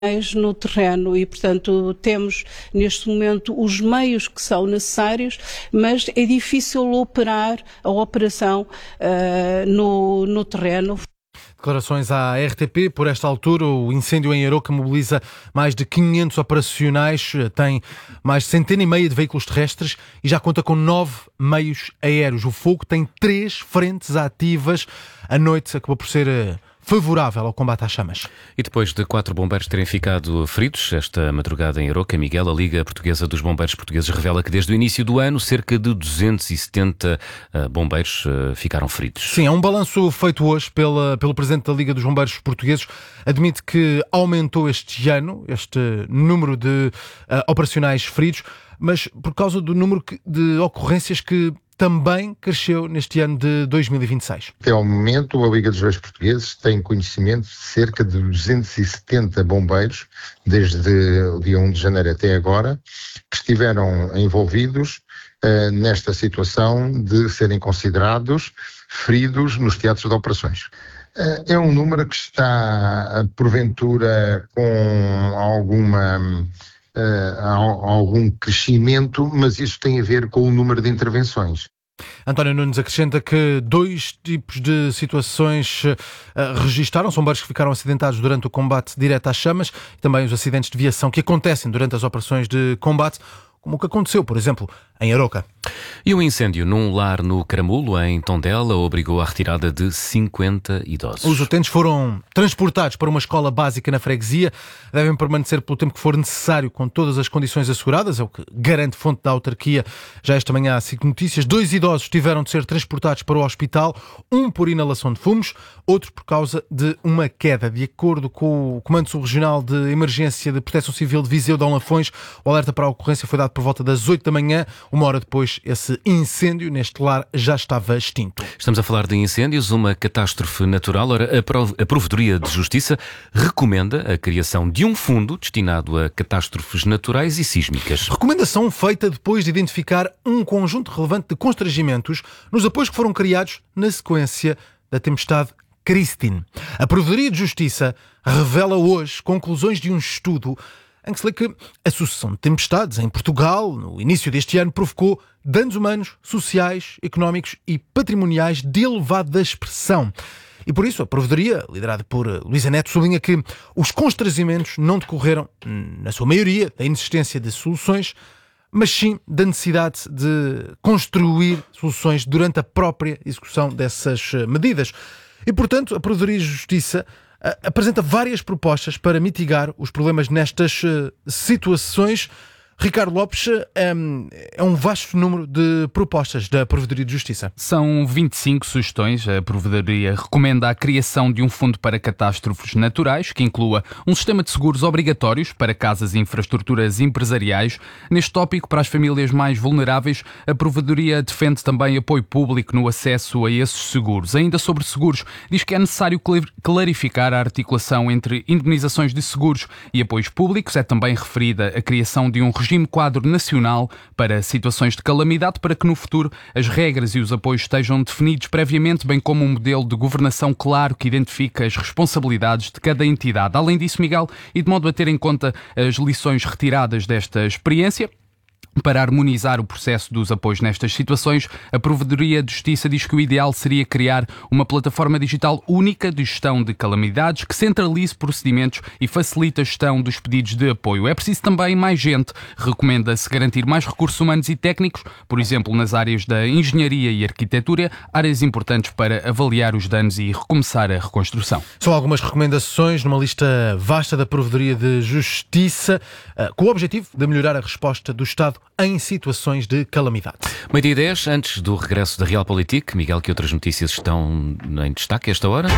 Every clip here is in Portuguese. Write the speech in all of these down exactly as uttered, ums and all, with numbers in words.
no terreno e, portanto, temos neste momento os meios que são necessários, mas é difícil operar a operação uh, no, no terreno. Declarações à R T P. Por esta altura, o incêndio em Aroca mobiliza mais de quinhentos operacionais, tem mais de centena e meia de veículos terrestres e já conta com nove meios aéreos. O fogo tem três frentes ativas. A noite acabou por ser favorável ao combate às chamas. E depois de quatro bombeiros terem ficado feridos esta madrugada em Aroca, Miguel, a Liga Portuguesa dos Bombeiros Portugueses revela que desde o início do ano cerca de duzentos e setenta uh, bombeiros uh, ficaram feridos. Sim, é um balanço feito hoje pela, pelo Presidente da Liga dos Bombeiros Portugueses. Admite que aumentou este ano este número de uh, operacionais feridos, mas por causa do número de ocorrências que também cresceu neste ano de dois mil e vinte e seis. Até ao momento, a Liga dos Bombeiros Portugueses tem conhecimento de cerca de duzentos e setenta bombeiros, desde o dia um de janeiro até agora, que estiveram envolvidos uh, nesta situação de serem considerados feridos nos teatros de operações. Uh, é um número que está, porventura, com alguma... Uh, há algum crescimento, mas isso tem a ver com o número de intervenções. António Nunes acrescenta que dois tipos de situações uh, registaram, são bombeiros que ficaram acidentados durante o combate direto às chamas e também os acidentes de viação que acontecem durante as operações de combate, como o que aconteceu, por exemplo, em Aroca. E um incêndio num lar no Caramulo, em Tondela, obrigou à retirada de cinquenta idosos. Os utentes foram transportados para uma escola básica na freguesia. Devem permanecer pelo tempo que for necessário, com todas as condições asseguradas, é o que garante fonte da autarquia. Já esta manhã há cinco notícias. Dois idosos tiveram de ser transportados para o hospital, um por inalação de fumos, outro por causa de uma queda. De acordo com o Comando Subregional de Emergência de Proteção Civil de Viseu de Lafões, o alerta para a ocorrência foi dado por volta das oito da manhã. Uma hora depois, esse incêndio neste lar já estava extinto. Estamos a falar de incêndios, uma catástrofe natural. Ora, a, Prov- a Provedoria de Justiça recomenda a criação de um fundo destinado a catástrofes naturais e sísmicas. Recomendação feita depois de identificar um conjunto relevante de constrangimentos nos apoios que foram criados na sequência da tempestade Christine. A Provedoria de Justiça revela hoje conclusões de um estudo em que se lê que a sucessão de tempestades em Portugal, no início deste ano, provocou danos humanos, sociais, económicos e patrimoniais de elevada expressão. E por isso a Provedoria, liderada por Luísa Neto, sublinha que os constrangimentos não decorreram, na sua maioria, da inexistência de soluções, mas sim da necessidade de construir soluções durante a própria execução dessas medidas. E, portanto, a Provedoria de Justiça apresenta várias propostas para mitigar os problemas nestas uh, situações. Ricardo Lopes, um, é um vasto número de propostas da Provedoria de Justiça. São vinte e cinco sugestões. A Provedoria recomenda a criação de um fundo para catástrofes naturais, que inclua um sistema de seguros obrigatórios para casas e infraestruturas empresariais. Neste tópico, para as famílias mais vulneráveis, a Provedoria defende também apoio público no acesso a esses seguros. Ainda sobre seguros, diz que é necessário clarificar a articulação entre indemnizações de seguros e apoios públicos. É também referida a criação de um regime regime quadro nacional para situações de calamidade, para que no futuro as regras e os apoios estejam definidos previamente, bem como um modelo de governação claro que identifica as responsabilidades de cada entidade. Além disso, Miguel, e de modo a ter em conta as lições retiradas desta experiência, para harmonizar o processo dos apoios nestas situações, a Provedoria de Justiça diz que o ideal seria criar uma plataforma digital única de gestão de calamidades que centralize procedimentos e facilite a gestão dos pedidos de apoio. É preciso também mais gente. Recomenda-se garantir mais recursos humanos e técnicos, por exemplo, nas áreas da engenharia e arquitetura, áreas importantes para avaliar os danos e recomeçar a reconstrução. São algumas recomendações numa lista vasta da Provedoria de Justiça, com o objetivo de melhorar a resposta do Estado em situações de calamidade. Meio-dia dez, antes do regresso da Realpolitik, Miguel, que outras notícias estão em destaque a esta hora?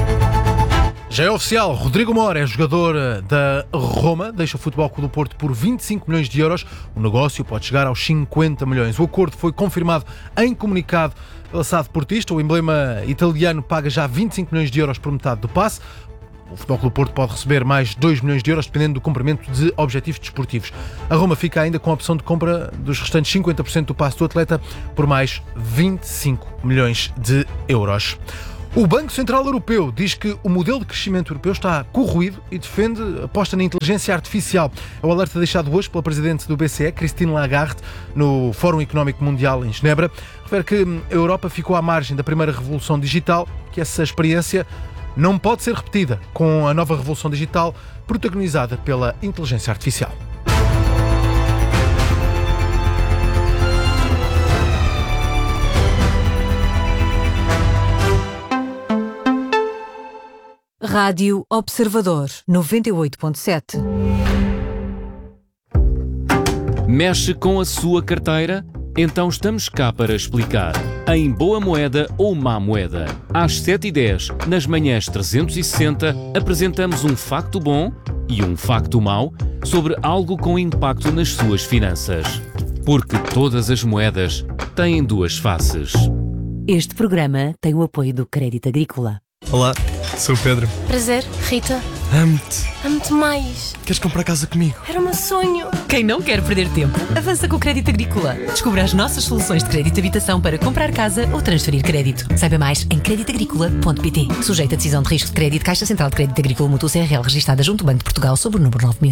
Já é oficial, Rodrigo Mora é jogador da Roma, deixa o Futebol Clube do Porto por vinte e cinco milhões de euros. O negócio pode chegar aos cinquenta milhões. O acordo foi confirmado em comunicado pela S A D Portista. O emblema italiano paga já vinte e cinco milhões de euros por metade do passe. O Futebol Clube do Porto pode receber mais dois milhões de euros, dependendo do cumprimento de objetivos desportivos. A Roma fica ainda com a opção de compra dos restantes cinquenta por cento do passe do atleta por mais vinte e cinco milhões de euros. O Banco Central Europeu diz que o modelo de crescimento europeu está corroído e defende a aposta na inteligência artificial. É o alerta deixado hoje pela presidente do B C E, Christine Lagarde, no Fórum Económico Mundial em Genebra. Refere que a Europa ficou à margem da primeira revolução digital, que essa experiência não pode ser repetida com a nova revolução digital protagonizada pela inteligência artificial. Rádio Observador, noventa e oito ponto sete. Mexe com a sua carteira? Então estamos cá para explicar. Em Boa Moeda ou Má Moeda. Às sete e dez, nas manhãs trezentos e sessenta, apresentamos um facto bom e um facto mau sobre algo com impacto nas suas finanças. Porque todas as moedas têm duas faces. Este programa tem o apoio do Crédito Agrícola. Olá, sou o Pedro. Prazer, Rita. Amo-te. Amo-te mais. Queres comprar casa comigo? Era o meu sonho. Quem não quer perder tempo, avança com o Crédito Agrícola. Descubra as nossas soluções de crédito de habitação para comprar casa ou transferir crédito. Saiba mais em crédito agrícola ponto pt. Sujeito a decisão de risco de crédito, Caixa Central de Crédito Agrícola Mútuo C R L, registada junto ao Banco de Portugal sob o número nove mil.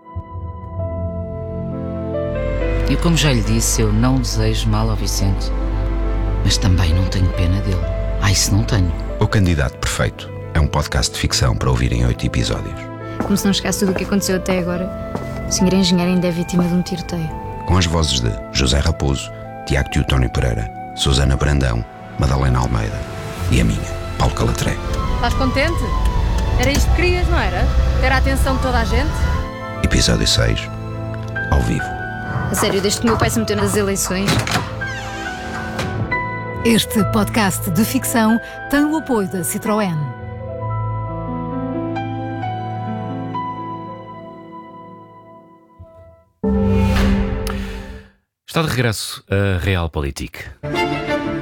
E como já lhe disse, eu não desejo mal ao Vicente. Mas também não tenho pena dele. Ah, isso não tenho. O Candidato Perfeito é um podcast de ficção para ouvir em oito episódios. Como se não chegasse tudo o que aconteceu até agora, o senhor engenheiro ainda é vítima de um tiroteio. Com as vozes de José Raposo, Tiago Teotónio Pereira, Susana Brandão, Madalena Almeida e a minha, Paulo Calatré. Estás contente? Era isto que querias, não era? Ter a atenção de toda a gente? Episódio seis, ao vivo. A sério, desde que o meu pai se meteu nas eleições... Este podcast de ficção tem o apoio da Citroën. Está de regresso a Realpolitik.